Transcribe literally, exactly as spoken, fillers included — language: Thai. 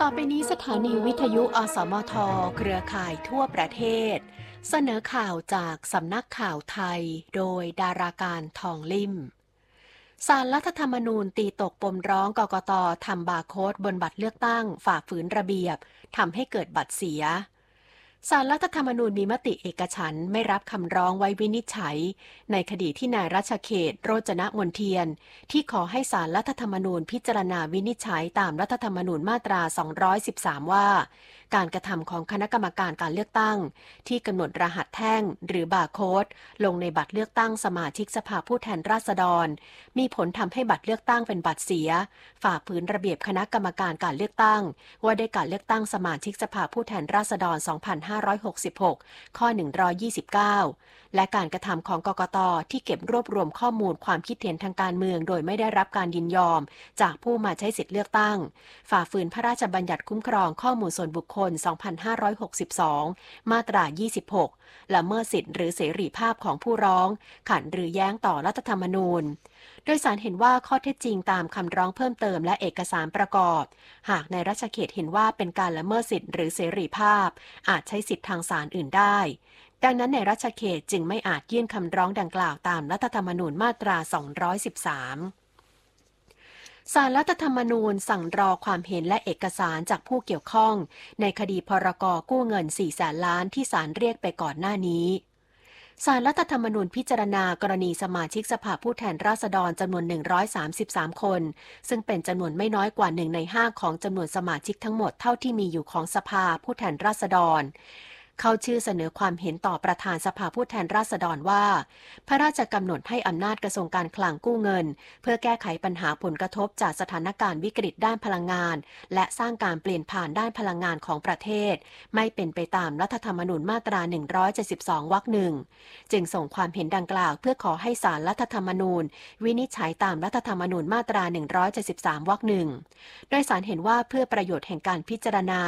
ต่อไปนี้สถานีวิทยุอสมทเครือข่ายทั่วประเทศเสนอข่าวจากสำนักข่าวไทยโดยดาราการทองลิ่มศาลรัฐธรรมนูญตีตกปมร้องกกต.ทำบาร์โค้ดบนบัตรเลือกตั้งฝ่าฝืนระเบียบทำให้เกิดบัตรเสียศาลรัฐธรรมนูญมีมติเอกฉันท์ไม่รับคำร้องไว้วินิจฉัยในคดีที่นายรัชเขตโรจนมนเทียนที่ขอให้ศาลรัฐธรรมนูญพิจารณาวินิจฉัยตามรัฐธรรมนูญมาตราสองร้อยสิบสามว่าการกระทำของคณะกรรมการการเลือกตั้งที่กำหนดรหัสแท่งหรือบาร์โค้ดลงในบัตรเลือกตั้งสมาชิกสภาผู้แทนราษฎรมีผลทำให้บัตรเลือกตั้งเป็นบัตรเสียฝ่าฝืนระเบียบคณะกรรมการการเลือกตั้งว่าด้วยการเลือกตั้งสมาชิกสภาผู้แทนราษฎร สองพันห้าร้อยหกสิบหก ข้อ หนึ่งร้อยยี่สิบเก้า และการกระทำของกกต.ที่เก็บรวบรวมข้อมูลความคิดเห็นทางการเมืองโดยไม่ได้รับการยินยอมจากผู้มาใช้สิทธิเลือกตั้งฝ่าฝืนพระราชบัญญัติคุ้มครองข้อมูลส่วนบุคคล สองพันห้าร้อยหกสิบสอง มาตรา ยี่สิบหก ละเมิดสิทธิหรือเสรีภาพของผู้ร้องขัดหรือแย้งต่อรัฐธรรมนูญโดยศาลเห็นว่าข้อเท็จจริงตามคำร้องเพิ่มเติมและเอกสารประกอบหากนายรัชเขตเห็นว่าเป็นการละเมิดสิทธิหรือเสรีภาพอาจใช้สิทธิทางศาลอื่นได้ดังนั้นนายรัชเขตจึงไม่อาจยื่นคำร้องดังกล่าวตามรัฐธรรมนูญมาตราสองร้อยสิบสามศาลรัฐธรรมนูญสั่งรอความเห็นและเอกสารจากผู้เกี่ยวข้องในคดีพรก.กู้เงินสี่แสนล้านที่ศาลเรียกไปก่อนหน้านี้ศาลรัฐธรรมนูญพิจารณากรณีสมาชิกสภาผู้แทนราษฎรจำนวนหนึ่งร้อยสามสิบสามคนซึ่งเป็นจำนวนไม่น้อยกว่าหนึ่งในห้าของจำนวนสมาชิกทั้งหมดเท่าที่มีอยู่ของสภาผู้แทนราษฎรเข้าชื่อเสนอความเห็นต่อประธานสภาผู้แทนราษฎรว่าพระราชกำหนดให้อำนาจกระทรวงการคลังกู้เงินเพื่อแก้ไขปัญหาผลกระทบจากสถานการณ์วิกฤตด้านพลังงานและสร้างการเปลี่ยนผ่านด้านพลังงานของประเทศไม่เป็นไปตามรัฐธรรมนูญมาตราหนึ่งร้อยเจ็ดสิบสองวรรคหนึ่งจึงส่งความเห็นดังกล่าวเพื่อขอให้ศาลรัฐธรรมนูญวินิจฉัยตามรัฐธรรมนูญมาตราหนึ่งร้อยเจ็ดสิบสามวรรคหนึ่งโดยศาลเห็นว่าเพื่อประโยชน์แห่งการพิจารณา